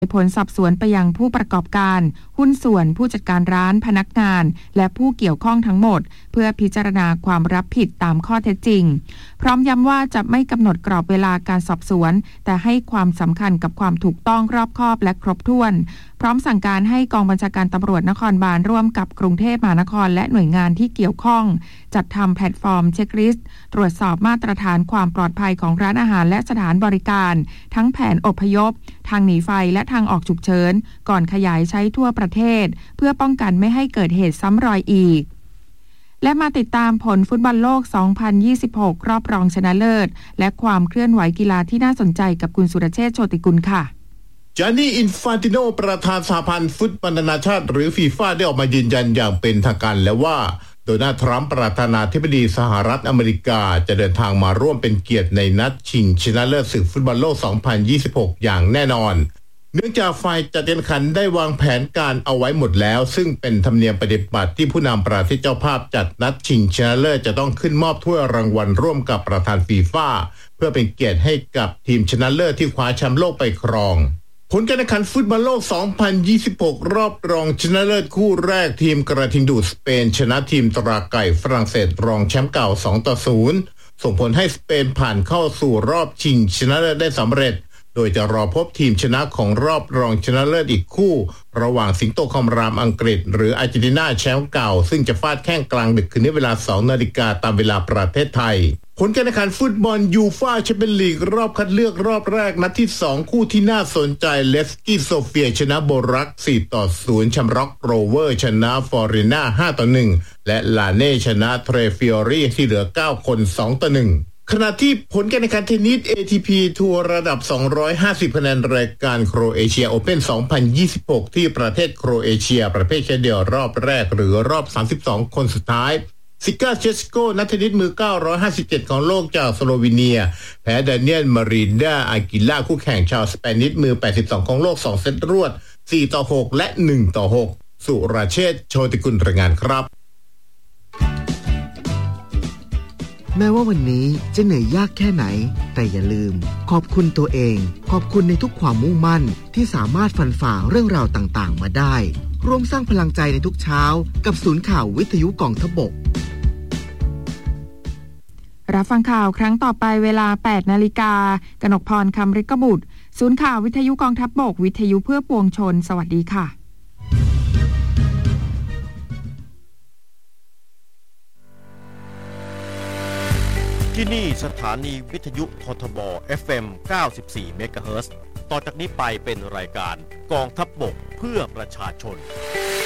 ผลสอบสวนไปยังผู้ประกอบการหุ้นส่วนผู้จัดการร้านพนักงานและผู้เกี่ยวข้องทั้งหมดเพื่อพิจารณาความรับผิดตามข้อเท็จจริงพร้อมย้ำว่าจะไม่กำหนดกรอบเวลาการสอบสวนแต่ให้ความสำคัญกับความถูกต้องรอบคอบและครบถ้วนพร้อมสั่งการให้กองบัญชาการตำรวจนครบาลร่วมกับกรุงเทพมหานครและหน่วยงานที่เกี่ยวข้องจัดทำแพลตฟอร์มเช็คลิสต์ตรวจสอบมาตรฐานความปลอดภัยของร้านอาหารและสถานบริการทั้งแผนอพยพทางหนีไฟและทางออกฉุกเฉินก่อนขยายใช้ทั่วประเทศเพื่อป้องกันไม่ให้เกิดเหตุซ้ำรอยอีกและมาติดตามผลฟุตบอลโลก 2026 รอบรองชนะเลิศและความเคลื่อนไหวกีฬาที่น่าสนใจกับคุณสุรเชษฐ์โชติกุลค่ะจานี่อินฟานติโนประธานสหพันธ์ฟุตบอลนานาชาติหรือฟีฟ่าได้ออกมายืนยันอย่างเป็นทางการแล้วว่าโดนัลด์ทรัมป์ประธานาธิบดีสหรัฐอเมริกาจะเดินทางมาร่วมเป็นเกียรติในนัดชิงชนะเลิศศึกฟุตบอลโลก 2026 อย่างแน่นอนเนื่องจากฝ่ายจัดการแข่งขันได้วางแผนการเอาไว้หมดแล้วซึ่งเป็นธรรมเนียมปฏิบัติที่ผู้นำประเทศเจ้าภาพจัดนัดชิงชนะเลิศจะต้องขึ้นมอบถ้วยรางวัลร่วมกับประธานฟีฟ่าเพื่อเป็นเกียรติให้กับทีมชนะเลิศที่คว้าแชมป์โลกไปครองผลการแข่งขันฟุตบอลโลก 2026 รอบรองชนะเลิศคู่แรกทีมกระทิงดูดสเปนชนะทีมตราไก่ฝรั่งเศสรองแชมป์เก่า 2-0 ส่งผลให้สเปนผ่านเข้าสู่รอบชิงชนะเลิศได้สำเร็จโดยจะรอพบทีมชนะของรอบรองชนะเลิศอีกคู่ระหว่างสิงโตคำรามอังกฤษหรืออาร์เจนตินาแชมป์เก่าซึ่งจะฟาดแข้งกลางดึกคืนนี้เวลา 2 นาฬิกาตามเวลาประเทศไทยผลการแข่งขันฟุตบอลยูฟ่าแชมเปี้ยนลีกรอบคัดเลือกรอบแรกนัดที่ 2 คู่ที่น่าสนใจเลสกี้โซเฟียชนะโบรัก 4-0 ชัมร็อกโรเวอร์ชนะฟอริน่า 5-1 และลาเน่ชนะเทรฟิออรี่ที่เหลือ 9 คน 2-1ขณะที่ผลการแข่งขันเทนนิส ATP ทัวร์ระดับ 250 คะแนนรายการโครเอเชียโอเพ่น 2026 ที่ประเทศโครเอเชียประเภทชายเดี่ยวรอบแรกหรือรอบ 32 คนสุดท้ายซิก้าเชสโกนักเทนนิสมือ 957 ของโลกจากสโลวีเนียแพ้ดาเนียลมารีนดาอากิล่าคู่แข่งชาวสเปนิชมือ 82 ของโลก 2 เซตรวด 4-6 และ 1-6 สุรเชษฐ์โชติกุลรายงานครับแม้ว่าวันนี้จะเหนื่อยยากแค่ไหนแต่อย่าลืมขอบคุณตัวเองขอบคุณในทุกความมุ่งมั่นที่สามารถฟันฝ่าเรื่องราวต่างๆมาได้ร่วมสร้างพลังใจในทุกเช้ากับศูนย์ข่าววิทยุกองทพบกรับฟังข่าวครั้งต่อไปเวลา 8 นาฬิกากนกพร คำฤกบุตรศูนย์ข่าววิทยุกองทัพบกวิทยุเพื่อปวงชนสวัสดีค่ะที่นี่สถานีวิทยุททบ FM 94 เมกะเฮิรตซ์ต่อจากนี้ไปเป็นรายการกองทัพบกเพื่อประชาชน